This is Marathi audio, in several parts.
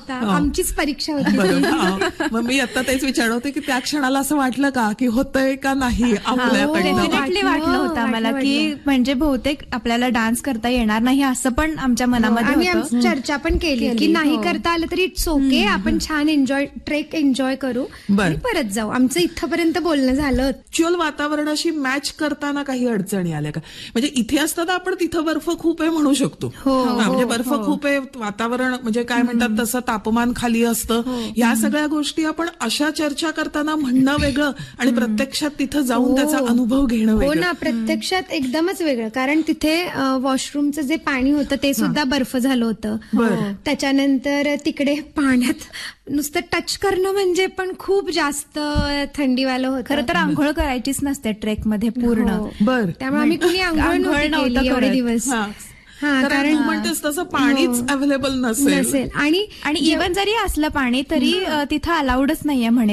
होता, आमचीच परीक्षा होती. मग मी आता तेच विचारत होते की त्या क्षणाला असं वाटलं का की होतंय का नाही आपल्याकडनं? डेफिनेटली वाटलं होतं आम्हाला की म्हणजे बहुतेक आपल्याला डान्स करता येणार नाही असं पण आमच्या मनामध्ये आम्ही होतं. चर्चा पण केली की नाही करता आलं तरी इट्स ओके, आपण छान ट्रेक एन्जॉय करू आणि परत जाऊ. आमचं इथपर्यंत बोलणं झालं. ऍक्च्युअल वातावरणाशी मॅच करताना काही अडचणी आल्या का? म्हणजे इथे असताना आपण तिथं बर्फ खूप आहे म्हणू शकतो, म्हणजे बर्फ खूप आहे, वातावरण म्हणजे काय म्हणतात तसं तापमान खाली असतं, ह्या सगळ्या गोष्टी आपण अशा चर्चा करताना म्हणणं वेगळं आणि प्रत्यक्षात तिथं जाऊन त्याचा अनुभव घेणं हो वेगळं. ना, प्रत्यक्षात एकदमच वेगळं. कारण तिथे वॉशरूमचं जे पाणी होतं ते सुद्धा बर्फ झालं होतं. त्याच्यानंतर तिकडे पाण्यात नुसतं टच करणं म्हणजे पण खूप जास्त थंडीवालं होतं. खरं तर आंघोळ करायचीच नसते ट्रेकमध्ये पूर्ण. त्यामुळे आम्ही कुणी आंघोळ नव्हती एवढे दिवस. कारण तू म्हणतेस तसं पाणीच अवेलेबल नसेल. आणि इव्हन जरी असलं पाणी तरी तिथं अलाउडच नाहीये म्हणे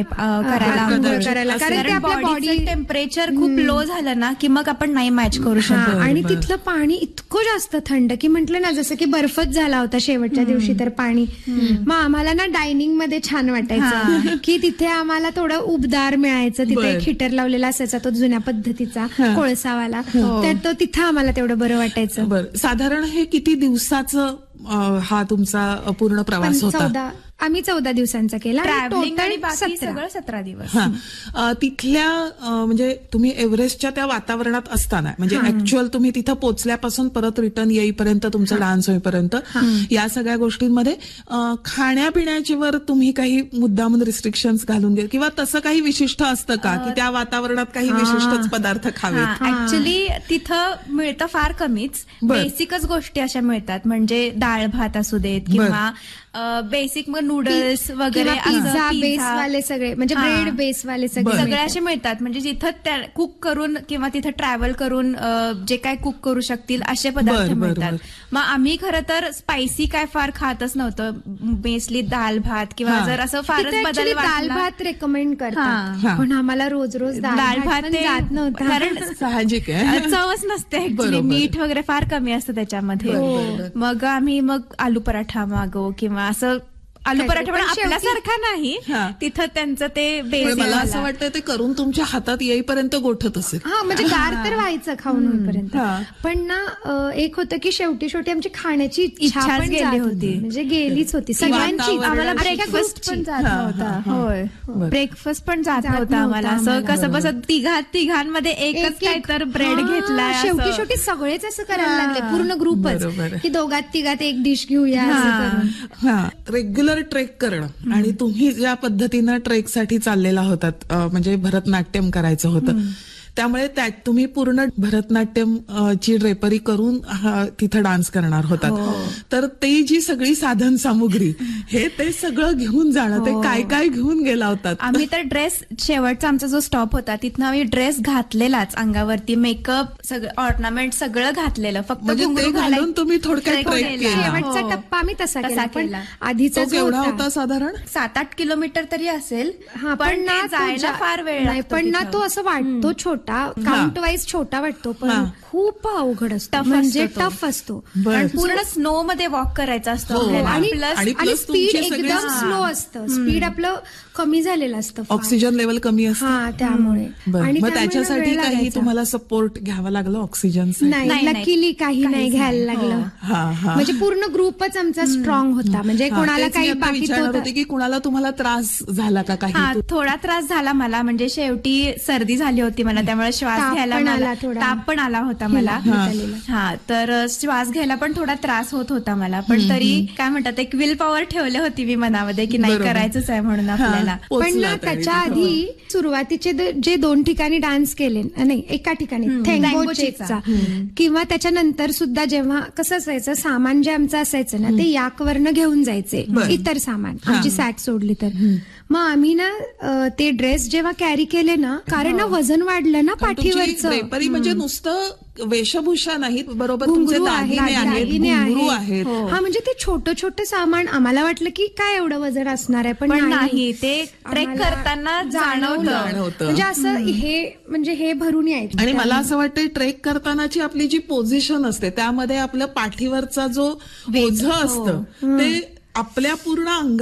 करायला. कारण बॉडीचं टेम्परेचर खूप लो झालं ना की मग आपण नाही मॅच करू शकतो. आणि तिथलं पाणी इतकं जास्त थंड की म्हटलं ना जसं की बर्फच झाला होता शेवटच्या दिवशी तर पाणी. मग आम्हाला ना डायनिंग मध्ये छान वाटायचं की तिथे आम्हाला थोडं उबदार मिळायचं. तिथे एक हिटर लावलेला असायचा तो जुन्या पद्धतीचा कोळसावाला, तर तो तिथं आम्हाला तेवढं बरं वाटायचं. साधारण हे किती दिवसाचं हा तुमचा पूर्ण प्रवास होता? आम्ही 14 दिवसांचा केला. ट्रॅव्हलिंग आणि बाकी सगळं 17 दिवस. तिथल्या म्हणजे तुम्ही एव्हरेस्टच्या त्या वातावरणात असताना म्हणजे ऍक्च्युअल तुम्ही तिथं पोहोचल्यापासून परत रिटर्न येईपर्यंत तुमचं डान्स होईपर्यंत या सगळ्या गोष्टींमध्ये खाण्यापिण्याच्यावर तुम्ही काही मुद्दामून रिस्ट्रिक्शन्स घालून घ्या किंवा तसं काही विशिष्ट असतं का की त्या वातावरणात काही विशिष्टच पदार्थ खावेत? ऍक्च्युली तिथं मिळतं फार कमीच, बेसिकच गोष्टी अशा मिळतात. म्हणजे डाळ भात असू देत किंवा बेसिक मग नूडल्स वगैरे, पिझ्झा बेसवाले सगळे म्हणजे ब्रेड बेसवाले सगळे असे मिळतात. म्हणजे जिथं कुक करून किंवा तिथं ट्रॅव्हल करून जे काय कुक करू शकतील असे पदार्थ मिळतात. मग आम्ही खरं तर स्पायसी काय फार खातच नव्हतं. बेसली दाल भात किंवा जर असं फारच बदल दाल भात रेकमेंड करतात, पण आम्हाला रोज रोज दाल भात जात नव्हतं. कारण साहजिक आहे, चवच नसते ऍक्च्युली, मीठ वगैरे फार कमी असतं त्याच्यामध्ये. मग आम्ही आलू पराठा मागवू किंवा असं आलू पराठा पण आपल्यासारखा नाही, तिथं त्यांचं ते बेस. मला असं वाटतं ते करून तुमच्या हातात येईपर्यंत गोठत असेल. म्हणजे गार तर व्हायचं खाऊन होईपर्यंत. पण ना एक होतं की शेवटी आमची खाण्याची इच्छा गेली होती, म्हणजे गेलीच होती सगळ्यांची. आम्हाला ब्रेकफास्ट पण जात नव्हता. होय, ब्रेकफास्ट पण जात नव्हता आम्हाला. असं कसं बस तिघांमध्ये एकच काय तर ब्रेड घेतला. शेवटी सगळेच असं करायला लागले, पूर्ण ग्रुपच, की दोघात तिघात एक डिश घेऊया. रेग्युलर ट्रेक करणं आणि तुम्ही ज्या पद्धतीनं ट्रेकसाठी चाललेला होतात म्हणजे भरतनाट्यम करायचं होतं, त्यामुळे त्यात तुम्ही पूर्ण भरतनाट्यम ची ड्रेपरी करून तिथं डान्स करणार होतात. तर ते जी सगळी साधन सामुग्री हे ते सगळं घेऊन जाणं, ते काय काय घेऊन गेला होतात? आम्ही तर ड्रेस, शेवटचा आमचा जो स्टॉप होता तिथनं आम्ही ड्रेस घातलेलाच अंगावरती, मेकअप सगळं ऑर्नामेंट सगळं घातलेलं, फक्त घुंगरू घालून तुम्ही थोडक्यात ट्रेक केला. शेवटचा टप्पा आम्ही तसा केला. आधीचा केवढा होता? साधारण 7-8 किलोमीटर तरी असेल. पण जायला फार वेळ लागतो. पण ना तो असं वाटतो छोटा, काउंट वाईज छोटा वाटतो, पण खूप अवघड असतो, म्हणजे टफ असतो. पूर्ण स्नो मध्ये वॉक करायचा असतो आणि स्पीड एकदम स्लो असतं. स्पीड आपलं कमी झालेलं असतं, ऑक्सिजन लेवल कमी असतं त्यामुळे. आणि मग त्याच्यासाठी काही तुम्हाला सपोर्ट घ्यावा लागलं ऑक्सिजन? नाही, लकीली काही नाही घ्यायला लागलं. म्हणजे पूर्ण ग्रुपच आमचा स्ट्रॉंग होता. म्हणजे कोणाला काही विचारणार होते की कुणाला तुम्हाला त्रास झाला का? काही थोडा त्रास झाला मला, म्हणजे शेवटी सर्दी झाली होती मला, त्यामुळे श्वास घ्यायला ताप पण आला होता मला. तर श्वास घ्यायला पण थोडा त्रास होत होता मला. पण तरी काय म्हणतात, एक विल पॉवर ठेवले होती मी मनामध्ये की नाही, करायचंच आहे म्हणून आपल्याला. पण ना त्याच्या आधी सुरुवातीचे जे 2 ठिकाणी डान्स केले, नाही एका ठिकाणी थँगो चेकचा, किंवा त्याच्यानंतर सुद्धा जेव्हा कसं असायचं, सामान जे आमचं असायचं ना ते याकवरनं घेऊन जायचे, इतर सामान आमची सॅक सोडली तर. मग आम्ही ना ते ड्रेस जेव्हा कॅरी केले ना, कारण ना वजन वाढलं ना पाठीवरचं. ड्रेपरी म्हणजे नुसतं वेशभूषा नाहीत, बरोबर तुमचे दागिने आहेत. म्हणजे ते छोटं सामान. आम्हाला वाटलं की काय एवढं वजन असणार आहे, पण नाही, ते ट्रेक करताना जाणवतं. म्हणजे असं हे भरून यायचं. आणि मला असं वाटतं ट्रेक करतानाची आपली जी पोझिशन असते त्यामध्ये आपलं पाठीवरचा जो ओझं असतं ते आपल्या पूर्ण